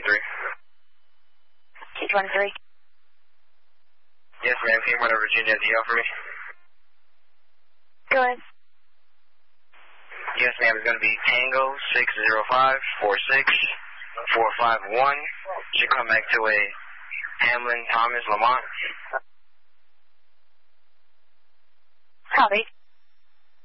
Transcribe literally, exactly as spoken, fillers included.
twenty-three. T twenty-three. Yes, ma'am. Can you run over Virginia D L for me? Go ahead. Yes, ma'am. It's going to be Tango six zero five four six four five one. Should come back to a Hamlin Thomas Lamont. Copy.